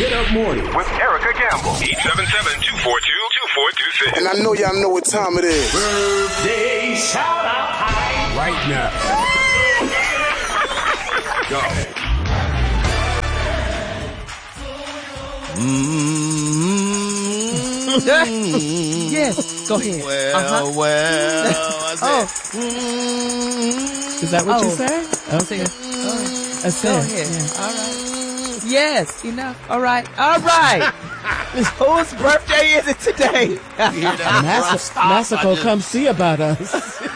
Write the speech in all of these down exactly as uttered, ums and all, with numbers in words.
Get Up Morning with Erica Campbell. eight seven seven, two four two, two four two six. And I know y'all know what time it is. Birthday shout out time right now. Go. Mm-hmm. Yes, go ahead. Well, uh-huh. well. I said, oh. Mm-hmm. Is that what oh. you said? Okay. Mm-hmm. Oh. I said, go ahead. Yeah. All right. Yes, enough. All right. All right. Whose birthday is it today? Mass- Massico, come see about us.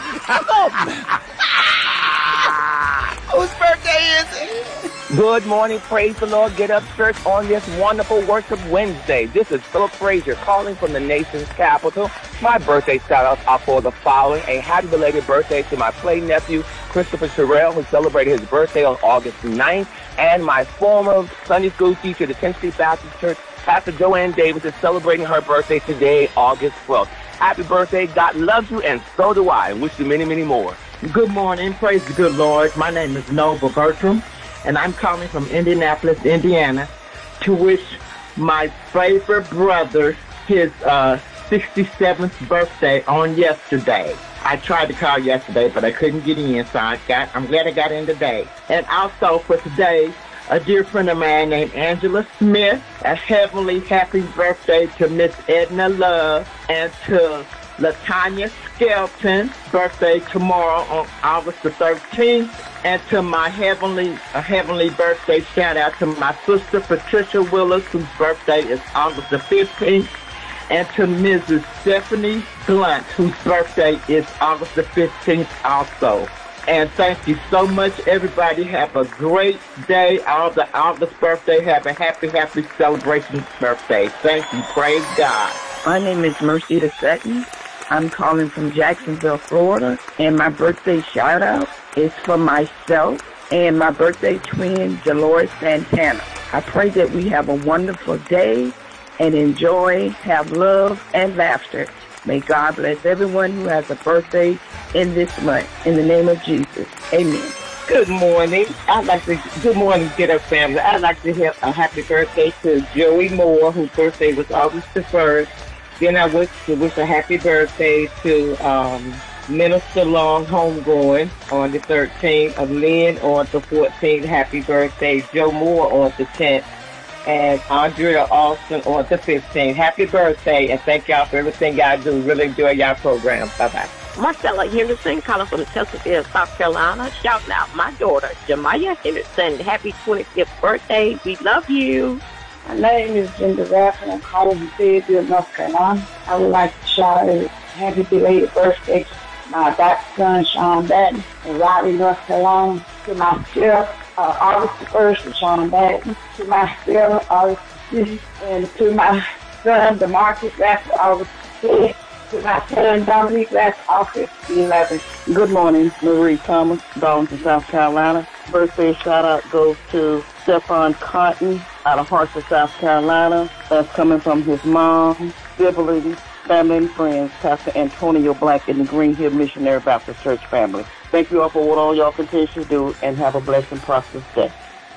Whose birthday is it? Good morning, praise the Lord, Get Up Church on this wonderful Worship Wednesday. This is Philip Frazier calling from the nation's capital. My birthday shout-outs are for the following. A happy belated birthday to my play nephew, Christopher Sherrill, who celebrated his birthday on August ninth, and my former Sunday school teacher, the tenth Street Baptist Church, Pastor Joanne Davis, is celebrating her birthday today, August twelfth. Happy birthday. God loves you, and so do I. And wish you many, many more. Good morning. Praise the good Lord. My name is Nova Bertram, and I'm calling from Indianapolis, Indiana, to wish my favorite brother his uh, sixty-seventh birthday on yesterday. I tried to call yesterday, but I couldn't get in, so I got, I'm glad I got in today. And also for today, a dear friend of mine named Angela Smith, a heavenly happy birthday to Miss Edna Love, and to LaTanya Skelton, birthday tomorrow on August the thirteenth. And to my heavenly, a heavenly birthday shout out to my sister Patricia Willis, whose birthday is August the fifteenth. And to Missus Stephanie Blunt, whose birthday is August the fifteenth also. And thank you so much, everybody. Have a great day. All the August birthday, have a happy, happy celebration birthday. Thank you. Praise God. My name is Merceda Sutton. I'm calling from Jacksonville, Florida. And my birthday shout-out is for myself and my birthday twin, Dolores Santana. I pray that we have a wonderful day and enjoy, have love, and laughter. May God bless everyone who has a birthday in this month. In the name of Jesus, amen. Good morning. I'd like to, good morning, Get Up family. I'd like to have a happy birthday to Joey Moore, whose birthday was August the first. Then I wish to wish a happy birthday to um, Minister Long Homegoing on the thirteenth, of Lynn on the fourteenth. Happy birthday, Joe Moore on the tenth. And Andrea Austin on the fifteenth. Happy birthday, and thank y'all for everything y'all do. Really enjoy y'all program. Bye-bye. Marcella Henderson, calling from Chesterfield, South Carolina. Shouting out my daughter, Jemiah Henderson. Happy twenty-fifth birthday. We love you. My name is Linda Raffin. I'm calling from Fayetteville, North Carolina. I would like to shout out a happy belated birthday to my adopted son, Sean Batten, in Raleigh, North Carolina. To myself, Uh, August the first, to Sean Batten, to my sister, August the sixth, and to my son, DeMarcus, that's August the sixth, to my son, Dominique, that's August the eleventh. Good morning, Marie Thomas, Darlington, South Carolina. Birthday shout out goes to Stephon Cotton out of Hartford, South Carolina. That's coming from his mom, siblings, family, and friends, Pastor Antonio Black in the Green Hill Missionary Baptist Church family. Thank you all for what all y'all continue to do, and have a blessed and prosperous day.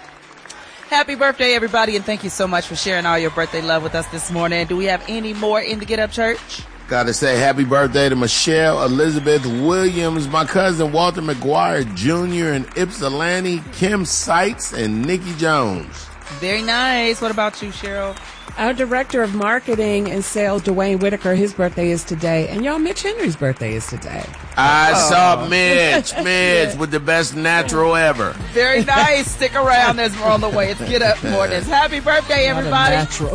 Happy birthday, everybody, and thank you so much for sharing all your birthday love with us this morning. Do we have any more in the Get Up Church? Gotta say happy birthday to Michelle Elizabeth Williams, my cousin Walter McGuire Junior in Ypsilanti, Kim Seitz, and Nikki Jones. Very nice. What about you, Cheryl? Our director of marketing and sales, Dwayne Whitaker, his birthday is today. And y'all, Mitch Henry's birthday is today. I oh. saw Mitch, Mitch with the best natural ever. Very nice. Stick around as we're on the way. It's Get Up Mornings. Happy birthday, everybody. Not a natural.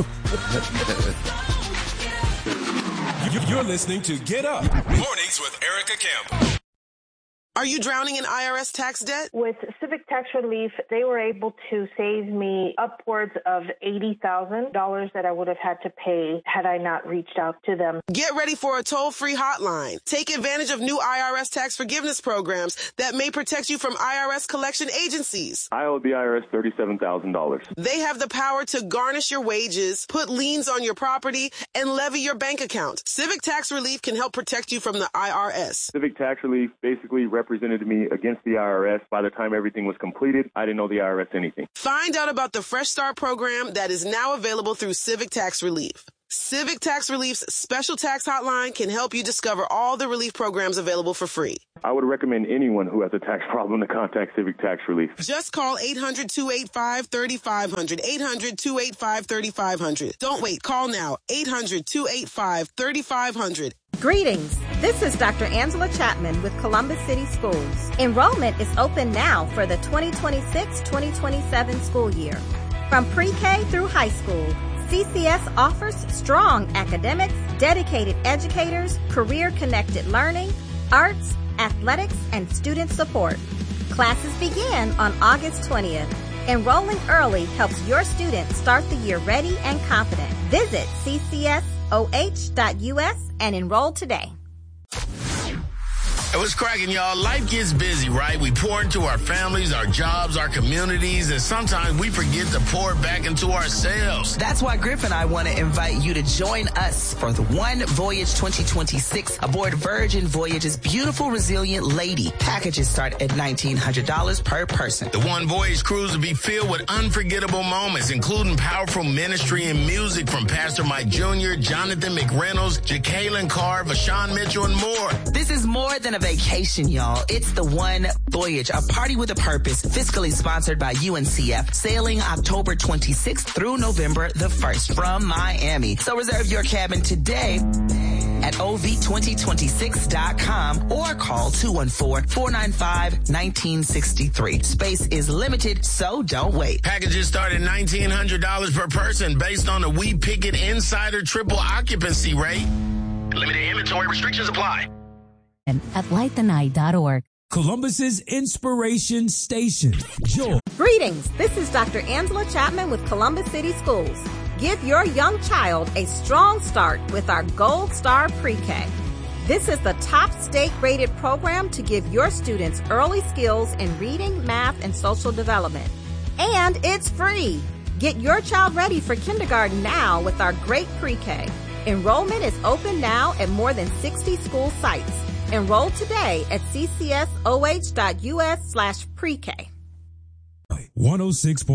You're listening to Get Up Mornings with Erica Campbell. Are you drowning in I R S tax debt? With Civic Tax Relief, they were able to save me upwards of eighty thousand dollars that I would have had to pay had I not reached out to them. Get ready for a toll-free hotline. Take advantage of new I R S tax forgiveness programs that may protect you from I R S collection agencies. I owe the I R S thirty-seven thousand dollars. They have the power to garnish your wages, put liens on your property, and levy your bank account. Civic Tax Relief can help protect you from the I R S. Civic Tax Relief basically represented me against the I R S by the time everything was completed. I didn't know the I R S anything. Find out about the Fresh Start program that is now available through Civic Tax Relief. Civic Tax Relief's special tax hotline can help you discover all the relief programs available for free. I would recommend anyone who has a tax problem to contact Civic Tax Relief. Just call eight hundred, two eight five, three five zero zero. eight hundred, two eight five, three five zero zero. Don't wait. Call now. eight hundred, two eight five, three five zero zero. Greetings. This is Doctor Angela Chapman with Columbus City Schools. Enrollment is open now for the twenty twenty-six twenty twenty-seven school year. From pre-K through high school, C C S offers strong academics, dedicated educators, career-connected learning, arts, athletics, and student support. Classes begin on August twentieth. Enrolling early helps your students start the year ready and confident. Visit c c s o h dot u s and enroll today. Hey, what's cracking, y'all? Life gets busy, right? We pour into our families, our jobs, our communities, and sometimes we forget to pour it back into ourselves. That's why Griff and I want to invite you to join us for the One Voyage twenty twenty-six aboard Virgin Voyage's beautiful, resilient lady. Packages start at nineteen hundred dollars per person. The One Voyage cruise will be filled with unforgettable moments, including powerful ministry and music from Pastor Mike Junior, Jonathan McReynolds, Jacqueline Carr, Vashawn Mitchell, and more. This is more than a vacation, y'all. It's the One Voyage, a party with a purpose, fiscally sponsored by U N C F, sailing October twenty-sixth through November the first from Miami. So reserve your cabin today at O V twenty twenty-six dot com or call two one four, four nine five, one nine six three. Space is limited, so don't wait. Packages start at nineteen hundred dollars per person based on a We Pick It Insider triple occupancy rate. Limited inventory restrictions apply. At light the night dot org. Columbus's Inspiration Station. Joy. Greetings. This is Doctor Angela Chapman with Columbus City Schools. Give your young child a strong start with our Gold Star Pre-K. This is the top state-rated program to give your students early skills in reading, math, and social development. And it's free. Get your child ready for kindergarten now with our great Pre-K. Enrollment is open now at more than sixty school sites. Enroll today at c c s o h dot u s slash pre-K. one oh six point